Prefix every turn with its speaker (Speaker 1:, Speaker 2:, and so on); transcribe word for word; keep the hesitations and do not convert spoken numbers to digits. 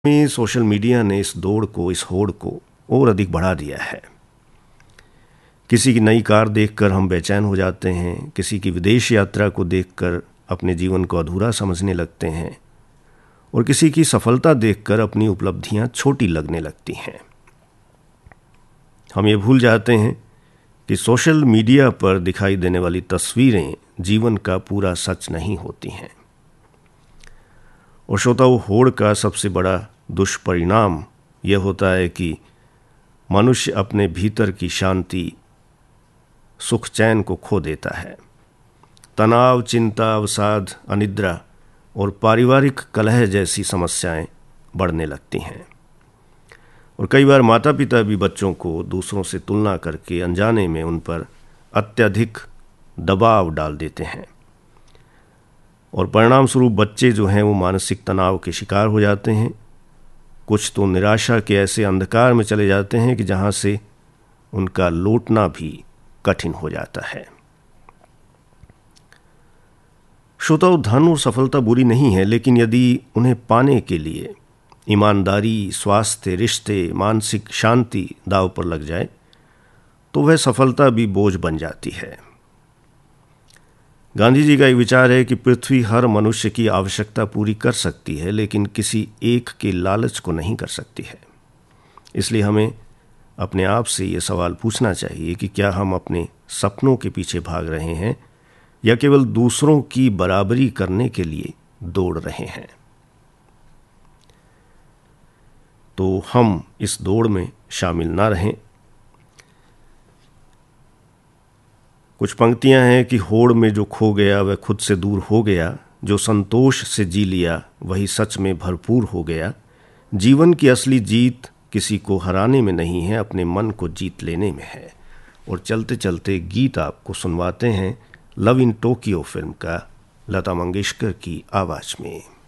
Speaker 1: में social media ने इस दौड़ को, इस होड़ को और अधिक बढ़ा दिया है। किसी की नई कार देखकर हम बेचैन हो जाते हैं, किसी की विदेश यात्रा को देखकर अपने जीवन को अधूरा समझने लगते हैं और किसी की सफलता देखकर अपनी उपलब्धियां छोटी लगने लगती हैं। हम ये भूल जाते हैं कि सोशल मीडिया पर दिखाई देने वाली तस्वीरें जीवन का पूरा सच नहीं होती हैं। और श्रोताओं, होड़ का सबसे बड़ा दुष्परिणाम यह होता है कि मनुष्य अपने भीतर की शांति, सुख चैन को खो देता है। तनाव, चिंता, अवसाद, अनिद्रा और पारिवारिक कलह जैसी समस्याएं बढ़ने लगती हैं। और कई बार माता पिता भी बच्चों को दूसरों से तुलना करके अनजाने में उन पर अत्यधिक दबाव डाल देते हैं और परिणाम स्वरूप बच्चे जो हैं वो मानसिक तनाव के शिकार हो जाते हैं। कुछ तो निराशा के ऐसे अंधकार में चले जाते हैं कि जहां से उनका लौटना भी कठिन हो जाता है। श्रोताओं, धन और सफलता बुरी नहीं है, लेकिन यदि उन्हें पाने के लिए ईमानदारी, स्वास्थ्य, रिश्ते, मानसिक शांति दांव पर लग जाए तो वह सफलता भी बोझ बन जाती है। गांधी जी का एक विचार है कि पृथ्वी हर मनुष्य की आवश्यकता पूरी कर सकती है, लेकिन किसी एक के लालच को नहीं कर सकती है। इसलिए हमें अपने आप से ये सवाल पूछना चाहिए कि क्या हम अपने सपनों के पीछे भाग रहे हैं या केवल दूसरों की बराबरी करने के लिए दौड़ रहे हैं। तो हम इस दौड़ में शामिल ना रहें। कुछ पंक्तियां हैं कि होड़ में जो खो गया वह खुद से दूर हो गया, जो संतोष से जी लिया वही सच में भरपूर हो गया। जीवन की असली जीत किसी को हराने में नहीं है, अपने मन को जीत लेने में है। और चलते चलते गीत आपको सुनवाते हैं लव इन टोक्यो फिल्म का, लता मंगेशकर की आवाज में।